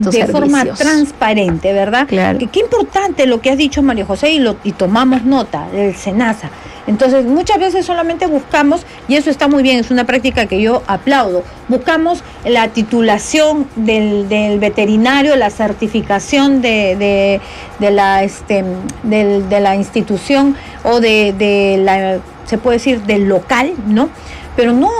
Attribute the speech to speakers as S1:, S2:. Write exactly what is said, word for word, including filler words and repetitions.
S1: de
S2: servicios.
S1: forma transparente, ¿verdad?
S2: Claro.
S1: Que qué importante lo que has dicho, María José, y, lo, y tomamos nota del SENASA. Entonces, muchas veces solamente buscamos, y eso está muy bien, es una práctica que yo aplaudo, buscamos la titulación del, del veterinario, la certificación de, de, de, la, este, del, de la institución o de, de la, se puede decir, del local, ¿no? Pero no